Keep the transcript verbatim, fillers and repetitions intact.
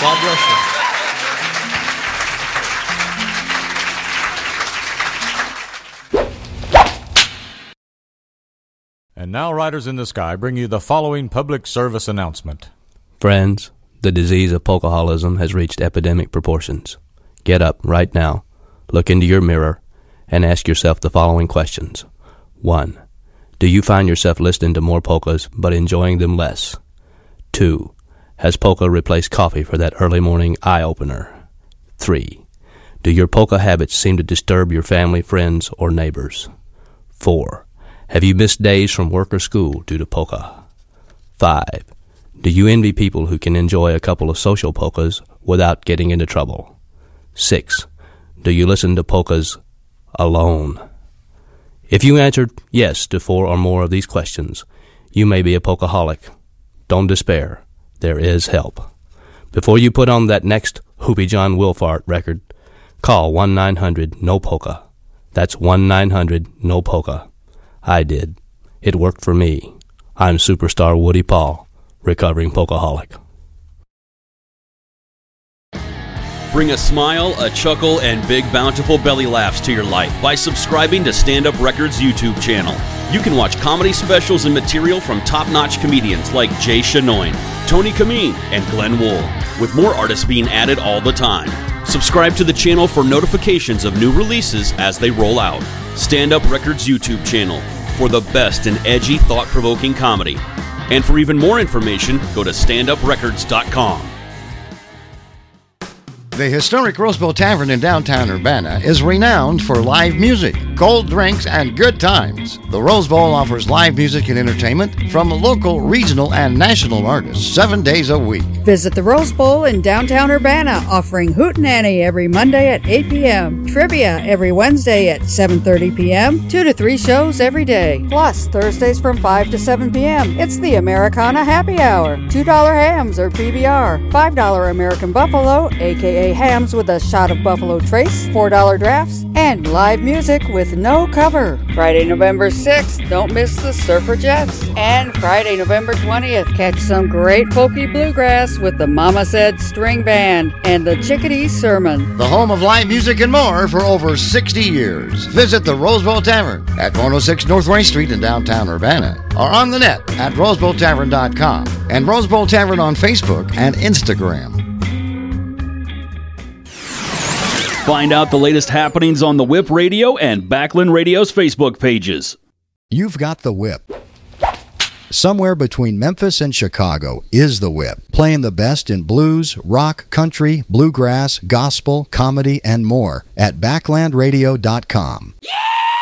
God bless you. And now, Riders in the Sky bring you the following public service announcement. Friends, the disease of polkaholism has reached epidemic proportions. Get up right now, look into your mirror, and ask yourself the following questions. One, do you find yourself listening to more polkas but enjoying them less? Two, has polka replaced coffee for that early morning eye-opener? Three, do your polka habits seem to disturb your family, friends, or neighbors? Four, have you missed days from work or school due to polka? Five, do you envy people who can enjoy a couple of social polkas without getting into trouble? Six, do you listen to polkas alone? If you answered yes to four or more of these questions, you may be a polkaholic. Don't despair. There is help. Before you put on that next Hoopy John Wilfart record, call one nine hundred no polka. That's one nine hundred no polka. I did. It worked for me. I'm superstar Woody Paul, recovering polkaholic. Bring a smile, a chuckle, and big bountiful belly laughs to your life by subscribing to Stand Up Records YouTube channel. You can watch comedy specials and material from top-notch comedians like Jay Shanoin, Tony Kameen, and Glenn Wool, with more artists being added all the time. Subscribe to the channel for notifications of new releases as they roll out. Stand Up Records YouTube channel for the best in edgy, thought-provoking comedy. And for even more information, go to stand up records dot com. The historic Rose Bowl Tavern in downtown Urbana is renowned for live music, cold drinks, and good times. The Rose Bowl offers live music and entertainment from local, regional, and national artists seven days a week. Visit the Rose Bowl in downtown Urbana, offering hootenanny every Monday at eight p.m., trivia every Wednesday at seven thirty p.m., two to three shows every day. Plus, Thursdays from five to seven p.m., it's the Americana Happy Hour. two dollar hams or P B R, five dollar American Buffalo, aka hams with a shot of Buffalo Trace, four dollar drafts, and live music with no cover. Friday, November sixth, don't miss the Surfer Jets. And Friday, November twentieth, catch some great folky bluegrass with the Mama Said String Band and the Chickadee Sermon. The home of live music and more for over sixty years. Visit the Rose Bowl Tavern at one oh six North Rain Street in downtown Urbana, or on the net at rose bowl tavern dot com and Rose Bowl Tavern on Facebook and Instagram. Find out the latest happenings on the Whip Radio and Backland Radio's Facebook pages. You've got the Whip. Somewhere between Memphis and Chicago is the Whip, playing the best in blues, rock, country, bluegrass, gospel, comedy, and more at backland radio dot com. Yeah!